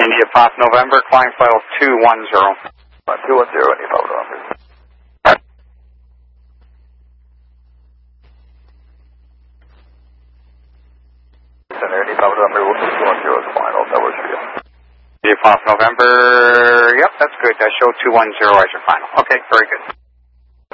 India Pop November, climb file 210. 210, India Pop November. India Pop November, we'll see 210 as final, that works for you. India Pop November, yep, that's good. I show 210 as your final. Okay, very good.